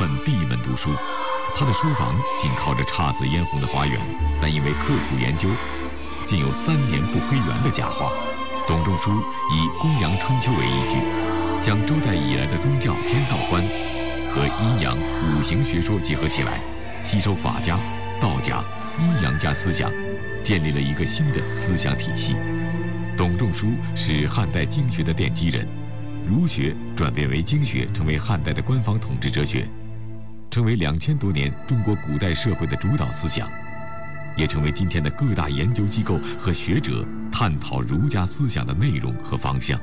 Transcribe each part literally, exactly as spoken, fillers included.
惯闭门读书。他的书房紧靠着姹紫嫣红的花园，但因为刻苦研究，竟有三年不窥园的佳话。董仲舒以《公羊春秋》为依据，将周代以来的宗教天道观和阴阳五行学说结合起来，吸收法家、道家、阴阳家思想，建立了一个新的思想体系。董仲舒是汉代经学的奠基人，儒学转变为经学，成为汉代的官方统治哲学，成为两千多年中国古代社会的主导思想，也成为今天的各大研究机构和学者探讨儒家思想的内容和方向。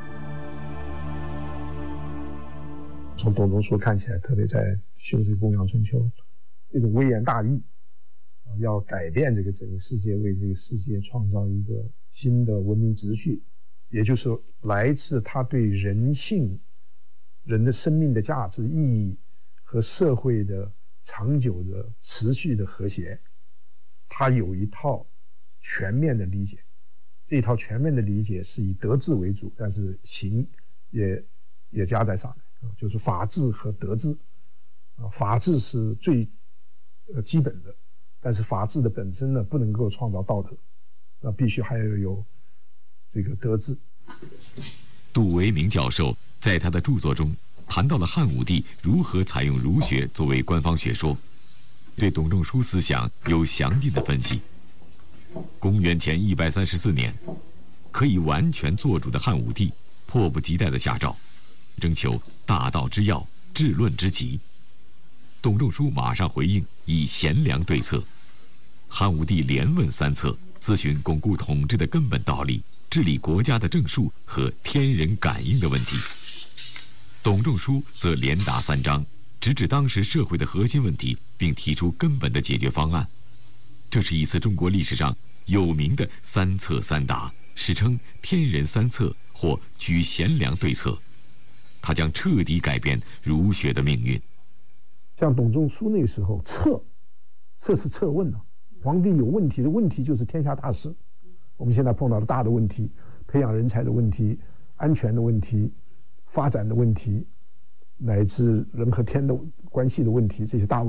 从董仲舒看起来，特别在修这个《公羊春秋》，一种微言大义，要改变这个整个世界，为这个世界创造一个新的文明秩序，也就是来自他对人性、人的生命的价值意义和社会的长久的持续的和谐，他有一套全面的理解。这一套全面的理解是以德治为主，但是行也也加在上面，就是法治和德治。法治是最呃基本的，但是法治的本身呢，不能够创造道德，那必须还要有这个德治。 杜维明教授在他的著作中谈到了汉武帝如何采用儒学作为官方学说，对董仲舒思想有详尽的分析。公元前一百三十四年，可以完全做主的汉武帝迫不及待地下诏，征求大道之要、治论之急。董仲舒马上回应，以贤良对策。汉武帝连问三策，咨询巩固统治的根本道理、治理国家的政术和天人感应的问题。董仲舒则连答三章，直指当时社会的核心问题，并提出根本的解决方案。这是一次中国历史上有名的三策三答，史称天人三策或举贤良对策。它将彻底改变儒学的命运。 像董仲舒那个时候，策策是策问啊，皇帝有问题的问题就是天下大事。我们现在碰到的大的问题，培养人才的问题、安全的问题、发展的问题，乃至人和天的关系的问题，这些大问题